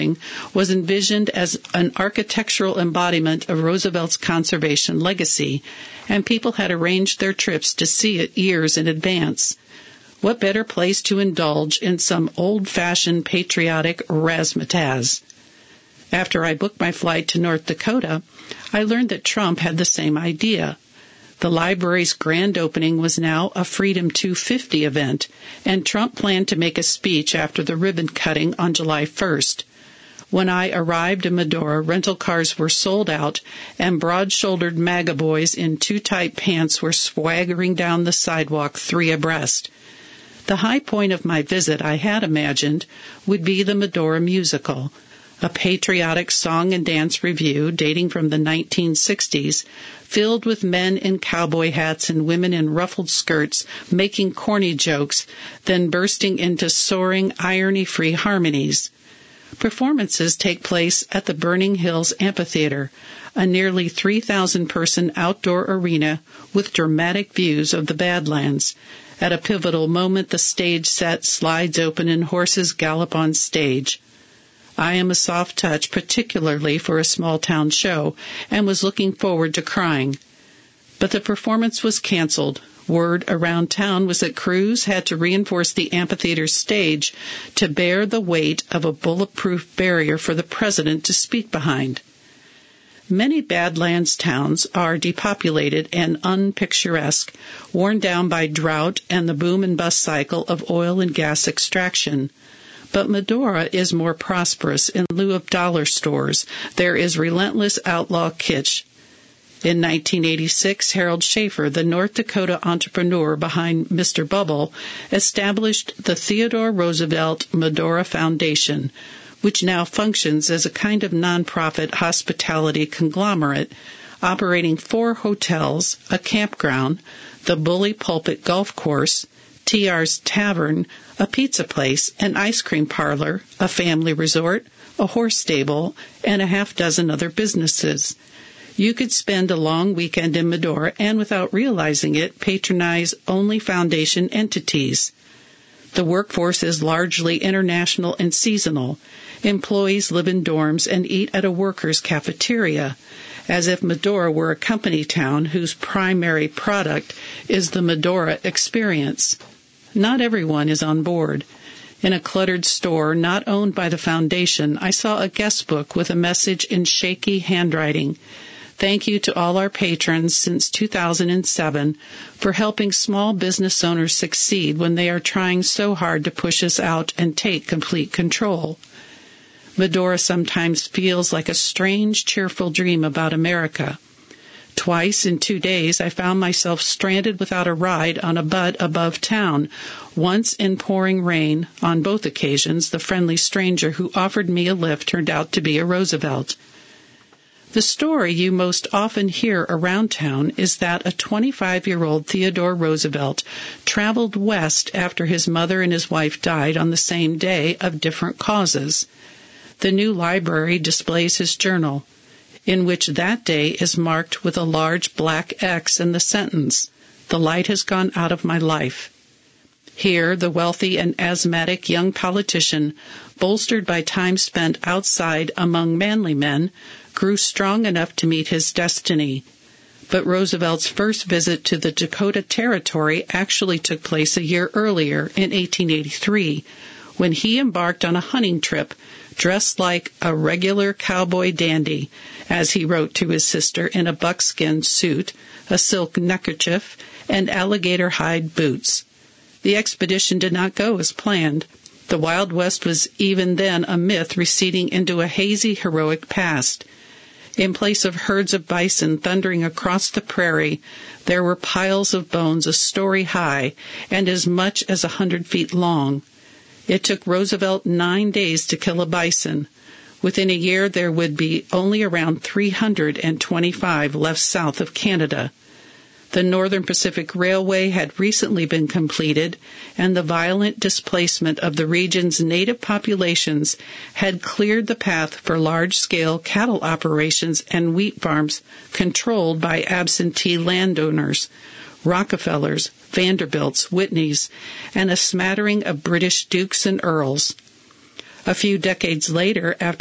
was envisioned as an architectural embodiment of Roosevelt's conservation legacy, and people had arranged their trips to see it years in advance. What better place to indulge in some old-fashioned patriotic razzmatazz? After I booked my flight to North Dakota, I learned that Trump had the same idea. The library's grand opening was now a Freedom 250 event, and Trump planned to make a speech after the ribbon cutting on July 1st. When I arrived in Medora, rental cars were sold out, and broad-shouldered MAGA boys in too tight pants were swaggering down the sidewalk 3 abreast. The high point of my visit, I had imagined, would be the Medora musical, a patriotic song and dance revue dating from the 1960s, filled with men in cowboy hats and women in ruffled skirts making corny jokes, then bursting into soaring, irony-free harmonies. Performances take place at the Burning Hills Amphitheater, a nearly 3,000-person outdoor arena with dramatic views of the Badlands. At a pivotal moment, the stage set slides open and horses gallop on stage. I am a soft touch, particularly for a small-town show, and was looking forward to crying. But the performance was canceled. Word around town was that crews had to reinforce the amphitheater stage to bear the weight of a bulletproof barrier for the president to speak behind. Many Badlands towns are depopulated and unpicturesque, worn down by drought and the boom and bust cycle of oil and gas extraction. But Medora is more prosperous. In lieu of dollar stores, there is relentless outlaw kitsch. In 1986, Harold Schaefer, the North Dakota entrepreneur behind Mr. Bubble, established the Theodore Roosevelt Medora Foundation, which now functions as a kind of nonprofit hospitality conglomerate, operating 4 hotels, a campground, the Bully Pulpit Golf Course, TR's Tavern, a pizza place, an ice cream parlor, a family resort, a horse stable, and a half-dozen other businesses. You could spend a long weekend in Medora and, without realizing it, patronize only foundation entities. The workforce is largely international and seasonal. Employees live in dorms and eat at a workers' cafeteria, as if Medora were a company town whose primary product is the Medora experience. Not everyone is on board. In a cluttered store not owned by the foundation, I saw a guest book with a message in shaky handwriting. Thank you to all our patrons since 2007 for helping small business owners succeed when they are trying so hard to push us out and take complete control. Medora sometimes feels like a strange, cheerful dream about America. Twice in 2 days, I found myself stranded without a ride on a butte above town, once in pouring rain. On both occasions, the friendly stranger who offered me a lift turned out to be a Roosevelt. The story you most often hear around town is that a 25-year-old Theodore Roosevelt traveled west after his mother and his wife died on the same day of different causes. The new library displays his journal, in which that day is marked with a large black X and the sentence, "The light has gone out of my life." Here, the wealthy and asthmatic young politician, bolstered by time spent outside among manly men, grew strong enough to meet his destiny. But Roosevelt's first visit to the Dakota Territory actually took place a year earlier, in 1883, when he embarked on a hunting trip, dressed like a regular cowboy dandy, as he wrote to his sister, in a buckskin suit, a silk neckerchief, and alligator hide boots. The expedition did not go as planned. The Wild West was even then a myth receding into a hazy, heroic past. In place of herds of bison thundering across the prairie, there were piles of bones a story high and as much as 100 feet long. It took Roosevelt 9 days to kill a bison. Within a year, there would be only around 325 left south of Canada. The Northern Pacific Railway had recently been completed, and the violent displacement of the region's native populations had cleared the path for large-scale cattle operations and wheat farms controlled by absentee landowners, Rockefellers, Vanderbilts, Whitneys, and a smattering of British dukes and earls. A few decades later, after